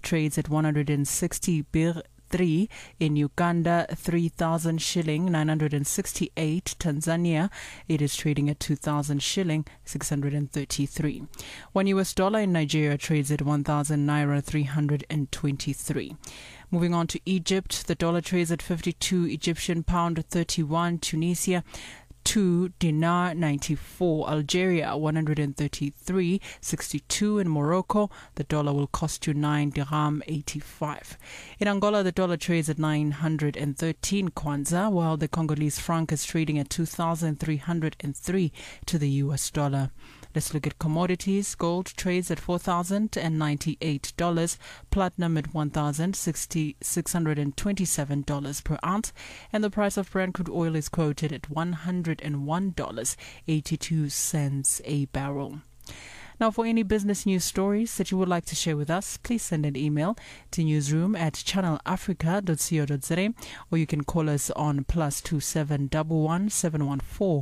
trades at 160 birr 3 in Uganda, 3,000 shilling 968. Tanzania, it is trading at 2,000 shilling 633. $1 in Nigeria trades at 1,000 naira 323. Moving on to Egypt, the dollar trades at 52 Egyptian pound 31. Tunisia, 2 dinar 94. Algeria 133.62. In Morocco, the dollar will cost you 9 dirham 85. In Angola, the dollar trades at 913 kwanza, while the Congolese franc is trading at 2,303 to the US dollar. Let's look at commodities. Gold trades at $4,098, platinum at $1,627 per ounce, and the price of Brent crude oil is quoted at $101.82 a barrel. Now, for any business news stories that you would like to share with us, please send an email to newsroom@channelafrica.co.za, or you can call us on +2711 714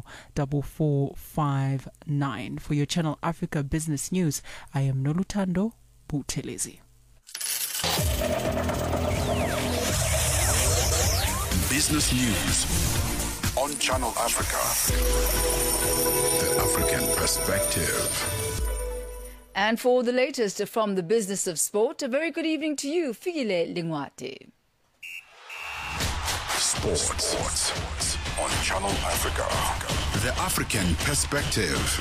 4459. For your Channel Africa business news, I am Nolutando Buthelezi. Business news on Channel Africa. The African perspective. And for the latest from the business of sport, a very good evening to you, Fikile Lingwate. Sports on Channel Africa. The African perspective.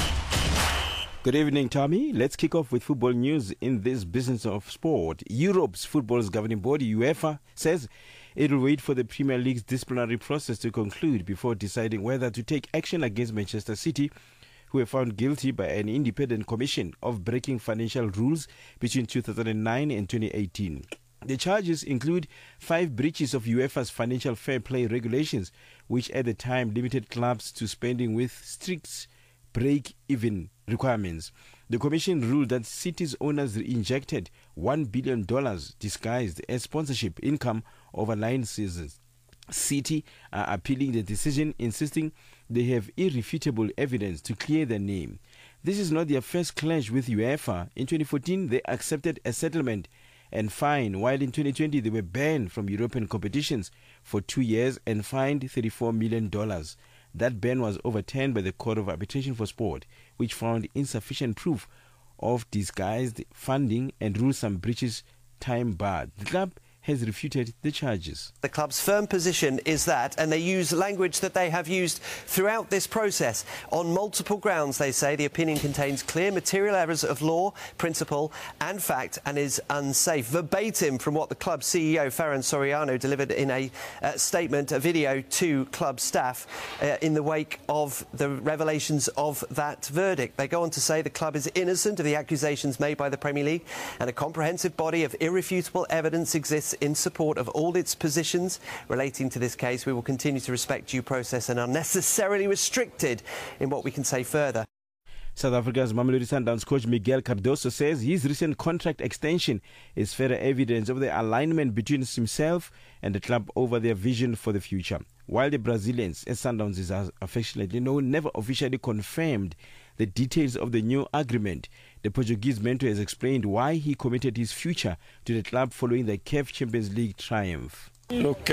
Good evening, Tommy. Let's kick off with football news in this business of sport. Europe's football's governing body, UEFA, says it will wait for the Premier League's disciplinary process to conclude before deciding whether to take action against Manchester City, who were found guilty by an independent commission of breaking financial rules between 2009 and 2018. The charges include 5 breaches of UEFA's financial fair play regulations, which at the time limited clubs to spending with strict break-even requirements. The commission ruled that City's owners injected $1 billion disguised as sponsorship income over 9 seasons. City are appealing the decision, insisting they have irrefutable evidence to clear their name. This is not their first clash with UEFA. In 2014, they accepted a settlement and fine, while in 2020 they were banned from European competitions for 2 years and fined $34 million. That ban was overturned by the Court of Arbitration for Sport, which found insufficient proof of disguised funding and ruled some breaches time barred. The club has refuted the charges. The club's firm position is that, and they use language that they have used throughout this process. On multiple grounds, they say the opinion contains clear material errors of law, principle and fact and is unsafe. Verbatim from what the club CEO, Ferran Soriano, delivered in a statement, a video to club staff in the wake of the revelations of that verdict. They go on to say the club is innocent of the accusations made by the Premier League and a comprehensive body of irrefutable evidence exists in support of all its positions relating to this case. We will continue to respect due process and are necessarily restricted in what we can say further. South Africa's Mamelodi Sundowns coach Miguel Cardoso says his recent contract extension is further evidence of the alignment between himself and the club over their vision for the future. While the Brazilians, as Sundowns is affectionately known, never officially confirmed the details of the new agreement, the Portuguese mentor has explained why he committed his future to the club following the CAF Champions League triumph. Look,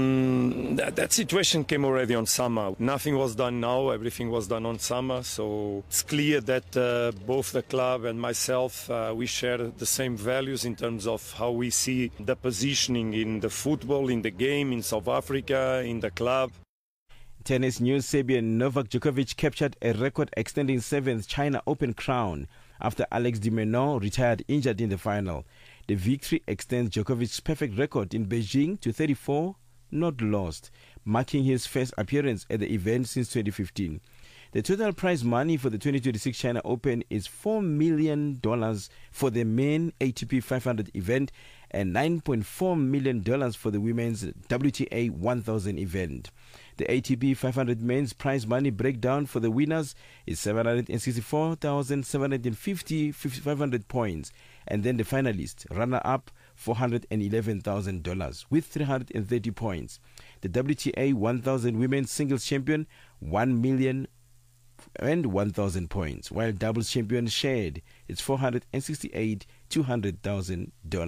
that situation came already on summer. Nothing was done now, everything was done on summer. So it's clear that both the club and myself, we share the same values in terms of how we see the positioning in the football, in the game, in South Africa, in the club. Tennis news: Serbian Novak Djokovic captured a record extending 7th China Open crown after Alex de Minaur retired injured in the final. The victory extends Djokovic's perfect record in Beijing to 34 not lost, marking his first appearance at the event since 2015. The total prize money for the 2026 China Open is $4 million for the main ATP 500 event and $9.4 million for the women's WTA 1000 event. The ATP 500 men's prize money breakdown for the winners is 764,750 500 points, and then the finalists, runner-up, $411,000 with 330 points. The WTA 1000 women's singles champion, $1 million and 1,000 points, while doubles champion shared its $468,200,000.